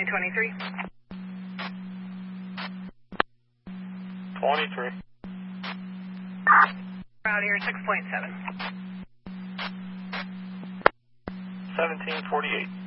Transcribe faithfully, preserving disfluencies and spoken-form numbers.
nine twenty-three. twenty-three. Out here, six point seven. seventeen forty-eight.